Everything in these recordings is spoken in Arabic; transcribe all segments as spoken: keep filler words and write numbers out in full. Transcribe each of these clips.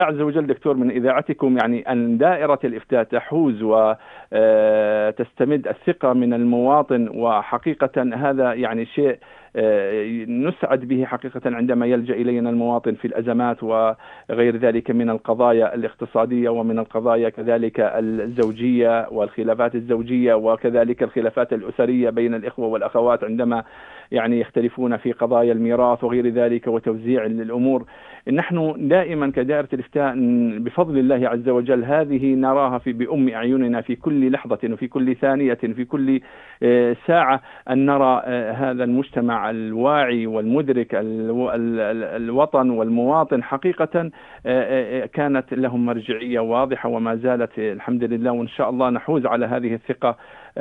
عز وجل دكتور من إذاعتكم يعني أن دائرة الإفتاء تحوز وتستمد الثقة من المواطن، وحقيقة هذا يعني شيء نسعد به حقيقة عندما يلجأ إلينا المواطن في الأزمات وغير ذلك من القضايا الاقتصادية ومن القضايا كذلك الزوجية والخلافات الزوجية، وكذلك الخلافات الأسرية بين الإخوة والأخوات عندما يعني يختلفون في قضايا الميراث وغير ذلك وتوزيع الأمور. نحن دائما كدائرة الإفتاء بفضل الله عز وجل هذه نراها في بأم أعيننا في كل لحظة وفي كل ثانية في كل ساعة، أن نرى هذا المجتمع الواعي والمدرك الوطن والمواطن حقيقة كانت لهم مرجعية واضحة وما زالت الحمد لله، وإن شاء الله نحوز على هذه الثقة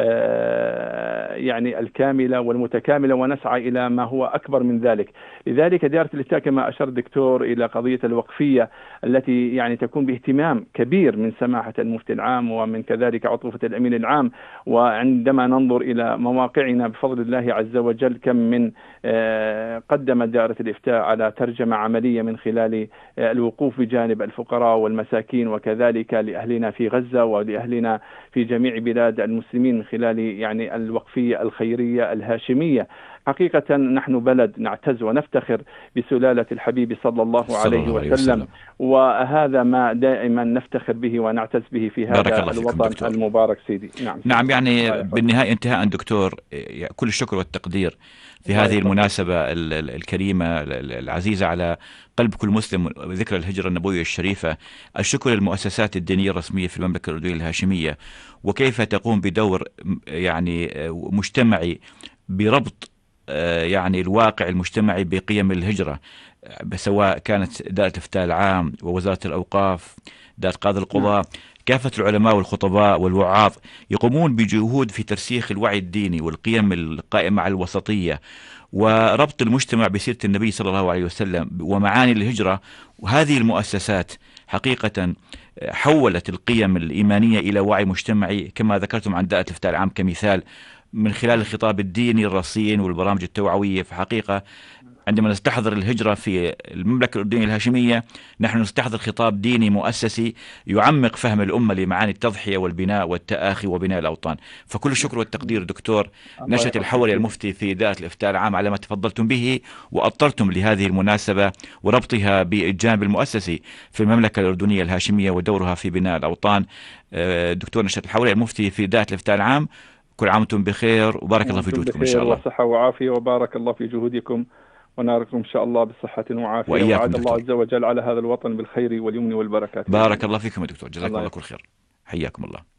يعني الكاملة والمتكاملة ونسعى إلى ما هو أكبر من ذلك. لذلك دائرة الإفتاء كما أشار الدكتور إلى قضية الوقفية التي يعني تكون باهتمام كبير من سماحة المفتي العام ومن كذلك عطوفة الأمين العام، وعندما ننظر إلى مواقعنا بفضل الله عز وجل كم من قدم دائرة الإفتاء على ترجمة عملية من خلال الوقوف بجانب الفقراء والمساكين وكذلك لأهلنا في غزة ولأهلنا في جميع بلاد المسلمين من خلال يعني الوقفية الخيرية الهاشمية. حقيقة نحن بلد نعتز ونفتخر بسلالة الحبيب صلى الله عليه وسلم, وسلم وهذا ما دائما نفتخر به ونعتز به في هذا الوطن المبارك سيدي. نعم, نعم يعني بالنهاية انتهاء دكتور كل الشكر والتقدير في هذه المناسبة الكريمة العزيزة على قلب كل مسلم، ذكرى الهجرة النبوية الشريفة. الشكر للمؤسسات الدينية الرسمية في المملكة الأردنية الهاشمية، وكيف تقوم بدور يعني مجتمعي بربط يعني الواقع المجتمعي بقيم الهجرة، سواء كانت دائرة الإفتاء العام ووزارة الأوقاف، دائرة قاضي القضاء، كافة العلماء والخطباء والوعاظ يقومون بجهود في ترسيخ الوعي الديني والقيم القائمة على الوسطية وربط المجتمع بسيرة النبي صلى الله عليه وسلم ومعاني الهجرة. وهذه المؤسسات حقيقة حولت القيم الإيمانية إلى وعي مجتمعي كما ذكرتم عن دائرة الإفتاء العام كمثال من خلال الخطاب الديني الرصين والبرامج التوعوية. في حقيقة عندما نستحضر الهجرة في المملكة الأردنية الهاشمية نحن نستحضر خطاب ديني مؤسسي يعمق فهم الأمة لمعاني التضحية والبناء والتآخي وبناء الأوطان. فكل الشكر والتقدير دكتور نشأة الحوري المفتي في دائرة الإفتاء العام على ما تفضلتم به وأطرتم لهذه المناسبة وربطها بالجانب المؤسسي في المملكة الأردنية الهاشمية ودورها في بناء الأوطان. دكتور نشأة الحوري المفتي في دائرة الإفتاء العام، كل عام وانتم بخير وبارك الله في جهودكم إن شاء الله. وصحة وعافية وبارك الله في جهودكم وناركم إن شاء الله بصحة وعافية، وعاد الله عز وجل على هذا الوطن بالخير واليمن والبركات. بارك الله فيكم يا دكتور، جزاكم الله كل خير، حياكم الله.